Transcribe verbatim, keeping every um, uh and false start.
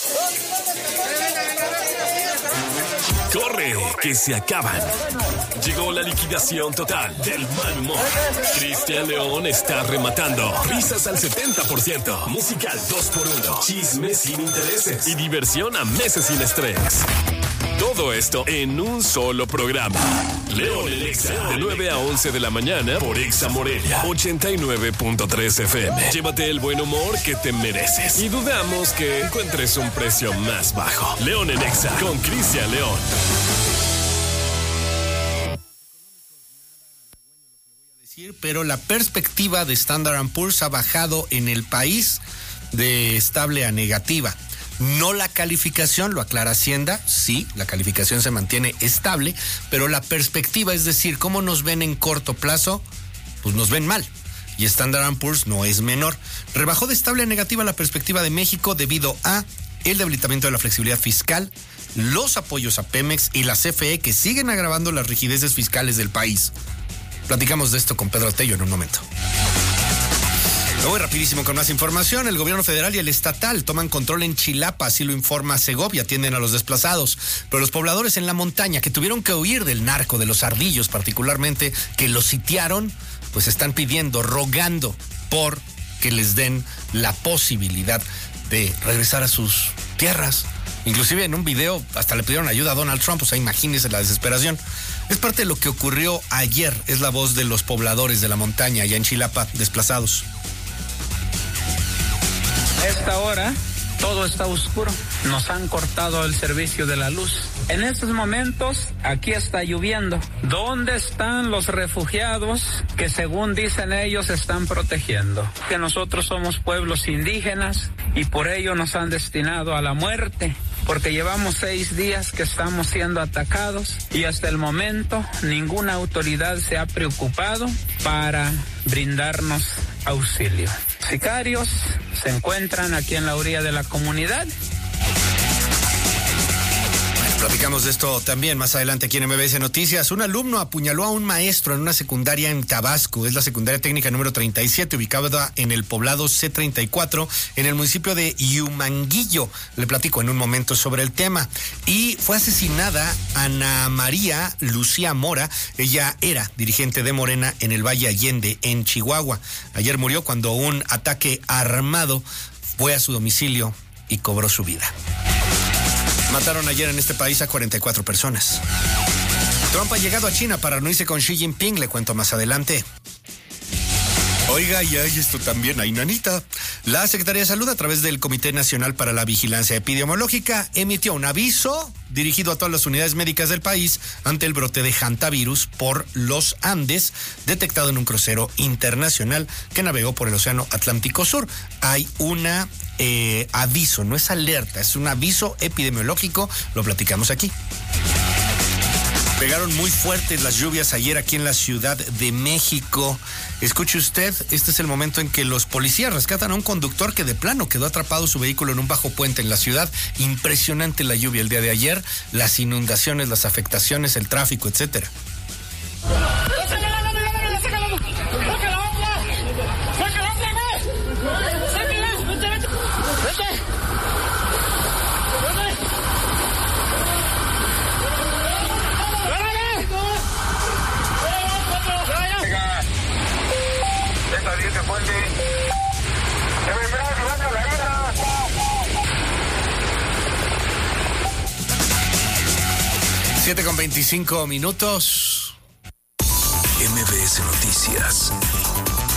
¡Corre, que se acaban! Llegó la liquidación total del mal humor. Cristian León está rematando. Risas al setenta por ciento. Musical dos por uno. Chismes sin intereses. Y diversión a meses sin estrés. Todo esto en un solo programa. León en Exa, de nueve a once de la mañana por Exa Morelia, ochenta y nueve punto tres F M. Llévate el buen humor que te mereces. Y dudamos que encuentres un precio más bajo. León en Exa, con Cristian León. Pero la perspectiva de Standard and Poor's ha bajado en el país de estable a negativa. No la calificación, lo aclara Hacienda, sí, la calificación se mantiene estable, pero la perspectiva, es decir, cómo nos ven en corto plazo, pues nos ven mal. Y Standard and Poor's no es menor. Rebajó de estable a negativa la perspectiva de México debido a el debilitamiento de la flexibilidad fiscal, los apoyos a Pemex y la C F E, que siguen agravando las rigideces fiscales del país. Platicamos de esto con Pedro Tello en un momento. Me voy rapidísimo con más información. El gobierno federal y el estatal toman control en Chilapa, así lo informa Segovia, atienden a los desplazados. Pero los pobladores en la montaña que tuvieron que huir del narco, de los ardillos particularmente, que los sitiaron, pues están pidiendo, rogando por que les den la posibilidad de regresar a sus tierras. Inclusive en un video hasta le pidieron ayuda a Donald Trump, o sea, imagínense la desesperación. Es parte de lo que ocurrió ayer, es la voz de los pobladores de la montaña allá en Chilapa, desplazados. A esta hora todo está oscuro, nos han cortado el servicio de la luz. En estos momentos aquí está lloviendo. ¿Dónde están los refugiados que según dicen ellos están protegiendo? Que nosotros somos pueblos indígenas y por ello nos han destinado a la muerte, porque llevamos seis días que estamos siendo atacados y hasta el momento ninguna autoridad se ha preocupado para brindarnos auxilio. Sicarios se encuentran aquí en la orilla de la comunidad. Platicamos de esto también más adelante aquí en M B S Noticias. Un alumno apuñaló a un maestro en una secundaria en Tabasco. Es la secundaria técnica número treinta y siete, ubicada en el poblado C treinta y cuatro, en el municipio de Huimanguillo. Le platico en un momento sobre el tema. Y fue asesinada Ana María Lucía Mora. Ella era dirigente de Morena en el Valle Allende, en Chihuahua. Ayer murió cuando un ataque armado fue a su domicilio y cobró su vida. Mataron ayer en este país a cuarenta y cuatro personas. Trump ha llegado a China para reunirse con Xi Jinping, le cuento más adelante. Oiga, y hay esto también, hay nanita. La Secretaría de Salud, a través del Comité Nacional para la Vigilancia Epidemiológica, emitió un aviso dirigido a todas las unidades médicas del país ante el brote de hantavirus por los Andes, detectado en un crucero internacional que navegó por el Océano Atlántico Sur. Hay una eh, aviso, no es alerta, es un aviso epidemiológico, lo platicamos aquí. Pegaron muy fuertes las lluvias ayer aquí en la Ciudad de México. Escuche usted, este es el momento en que los policías rescatan a un conductor que de plano quedó atrapado su vehículo en un bajo puente en la ciudad. Impresionante la lluvia el día de ayer, las inundaciones, las afectaciones, el tráfico, etcétera. siete con veinticinco minutos. M B S Noticias.